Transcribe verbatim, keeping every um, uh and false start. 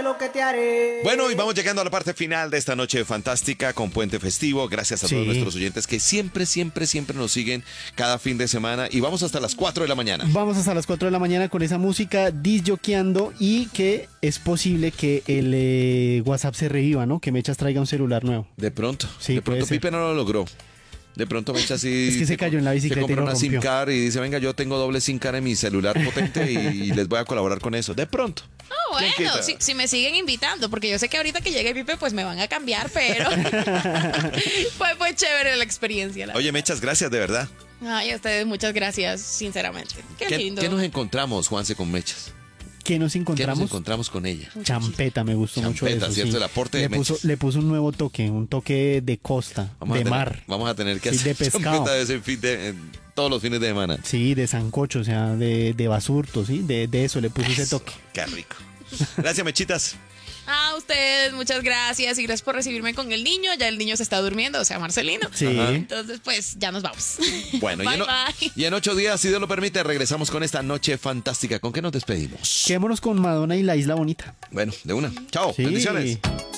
lo que te haré. Bueno, y vamos llegando a la parte final de esta noche fantástica con Puente Festivo. Gracias a Sí. todos nuestros oyentes que siempre, siempre, siempre nos siguen cada fin de semana. Y vamos hasta las cuatro de la mañana. Vamos hasta las cuatro de la mañana con esa música disjoqueando y que es posible que el eh, WhatsApp se reviva, ¿no? Que Mechas traiga un celular nuevo. De pronto. Sí, de puede pronto ser. Pipe no lo logró. De pronto Mecha sí. Es que se cayó en la bicicleta Se compró y lo una SIM rompió. card y dice, venga, yo tengo doble SIM card en mi celular potente y les voy a colaborar con eso. De pronto. Oh, ¿Quién bueno, quita? si, si me siguen invitando, porque yo sé que ahorita que llegue Pipe, pues me van a cambiar, pero fue, fue chévere la experiencia. La Oye, Mechas, gracias, de verdad. Ay, a ustedes muchas gracias, sinceramente. Qué, ¿Qué, lindo. qué nos encontramos, Juanse, con Mechas? ¿Qué nos ¿Qué nos encontramos? encontramos con ella? Champeta, me gustó mucho Champeta, eso. ¿cierto? sí. El aporte le de puso, Mechas. le puso un nuevo toque, un toque de costa, Vamos a de tener- mar. Vamos a tener que Sí, hacer de pescado. champeta de ese fin de- en todos los fines de semana. Sí, de sancocho, o sea, de, de basurto, sí, de, de eso le puso ese Eso, toque. Qué rico. Gracias, Mechitas. A ustedes, muchas gracias y gracias por recibirme con el niño. Ya el niño se está durmiendo, o sea, Marcelino. Sí. Ajá. Entonces, pues ya nos vamos. Bueno, y bye, en, o- bye. y en ocho días, si Dios lo permite, regresamos con esta noche fantástica. ¿Con qué nos despedimos? Quedémonos con Madonna y la Isla Bonita. Bueno, de una. Chao. Sí. Bendiciones.